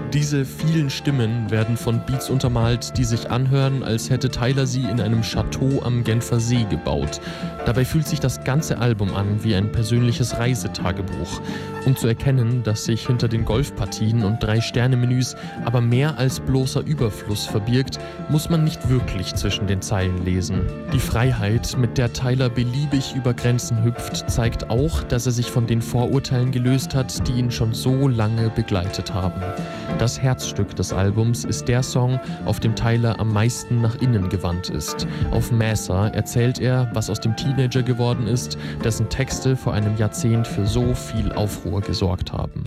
Diese vielen Stimmen werden von Beats untermalt, die sich anhören, als hätte Tyler sie in einem Chateau am Genfer See gebaut. Dabei fühlt sich das ganze Album an wie ein persönliches Reisetagebuch. Um zu erkennen, dass sich hinter den Golfpartien und 3-Sterne-Menüs aber mehr als bloßer Überfluss verbirgt, muss man nicht wirklich zwischen den Zeilen lesen. Die Freiheit, mit der Tyler beliebig über Grenzen hüpft, zeigt auch, dass er sich von den Vorurteilen gelöst hat, die ihn schon so lange begleitet haben. Das Herzstück des Albums ist der Song, auf dem Tyler am meisten nach innen gewandt ist. Auf Mesa erzählt er, was aus dem Teenager geworden ist, dessen Texte vor einem Jahrzehnt für so viel Aufruhr gesorgt haben.